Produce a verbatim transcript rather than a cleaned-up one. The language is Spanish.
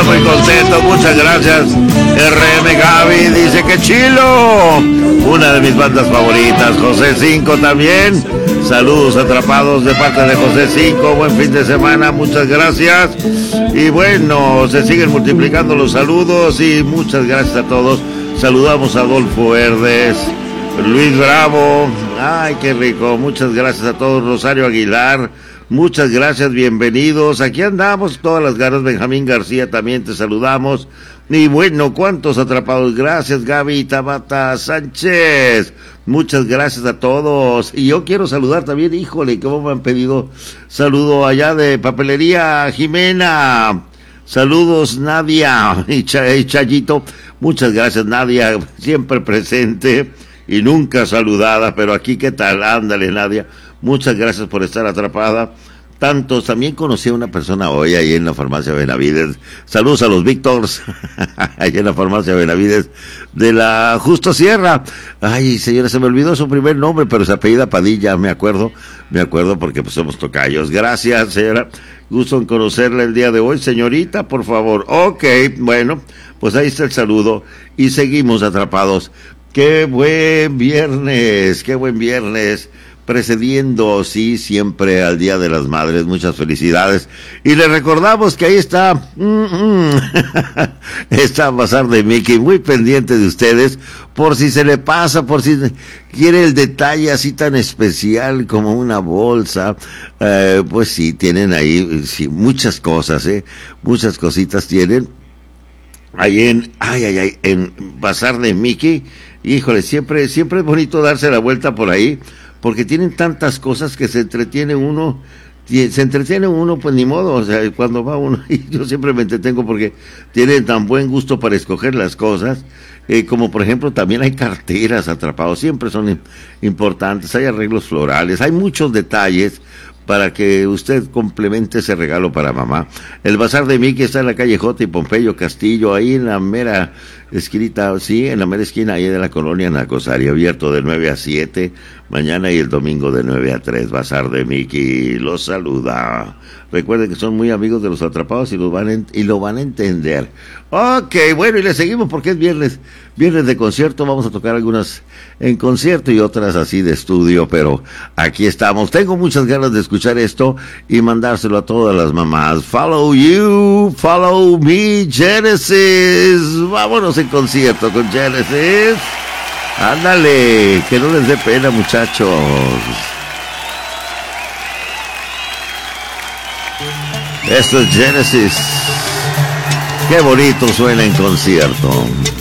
muy contento, muchas gracias. R M Gaby dice que chilo, una de mis bandas favoritas. José cinco también, saludos atrapados de parte de José cinco, buen fin de semana, muchas gracias. Y bueno, se siguen multiplicando los saludos y muchas gracias a todos. Saludamos a Adolfo Herdes, Luis Bravo, ay qué rico, muchas gracias a todos. Rosario Aguilar, muchas gracias, bienvenidos, aquí andamos todas las ganas. Benjamín García también te saludamos. Y bueno, cuántos atrapados, gracias Gaby. Tabata Sánchez, muchas gracias a todos. Y yo quiero saludar también, híjole, cómo me han pedido saludo allá de Papelería Jimena. Saludos Nadia y, Ch- y Chayito, muchas gracias Nadia, siempre presente y nunca saludada, pero aquí qué tal, ándale Nadia, muchas gracias por estar atrapada. Tantos, también conocí a una persona hoy ahí en la farmacia Benavides, saludos a los Víctors, ahí en la farmacia Benavides de la Justo Sierra. Ay señora, se me olvidó su primer nombre, pero se apellida Padilla, me acuerdo, me acuerdo porque pues somos tocayos. Gracias señora, gusto en conocerla el día de hoy, señorita, por favor. Ok, bueno, pues ahí está el saludo y seguimos atrapados. Qué buen viernes, qué buen viernes, precediendo, sí, siempre al Día de las Madres, muchas felicidades. Y les recordamos que ahí está, mm, mm, está Bazar de Mickey, muy pendiente de ustedes, por si se le pasa, por si quiere el detalle así tan especial como una bolsa, eh, pues sí, tienen ahí, sí, muchas cosas, eh, muchas cositas tienen. Ahí en, ay, ay, ay, en Bazar de Mickey, híjole, siempre, siempre es bonito darse la vuelta por ahí, porque tienen tantas cosas que se entretiene uno, se entretiene uno, pues ni modo, o sea, cuando va uno, y yo siempre me entretengo porque tienen tan buen gusto para escoger las cosas, eh, como por ejemplo también hay carteras atrapados, siempre son importantes, hay arreglos florales, hay muchos detalles para que usted complemente ese regalo para mamá. El Bazar de Mickey está en la calle J y Pompeyo Castillo, ahí en la mera esquina, sí, en la mera esquina ahí de la colonia Nacosari, abierto de nueve a siete, mañana y el domingo de nueve a tres, Bazar de Mickey los saluda. Recuerden que son muy amigos de los atrapados y los van en, y lo van a entender. Ok, bueno, y le seguimos porque es viernes, viernes de concierto, vamos a tocar algunas en concierto y otras así de estudio, pero aquí estamos. Tengo muchas ganas de escuchar esto y mandárselo a todas las mamás. Follow you, follow me, Genesis. Vámonos en concierto con Genesis. Ándale, que no les dé pena, muchachos. Esto es Genesis. Qué bonito suena en concierto.